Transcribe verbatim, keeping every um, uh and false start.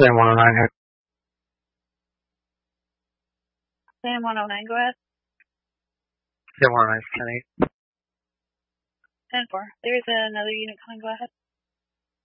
Sam one oh nine here. Sam one oh nine, go ahead. Sam one oh nine, ten eight. ten four. There's another unit coming, go ahead.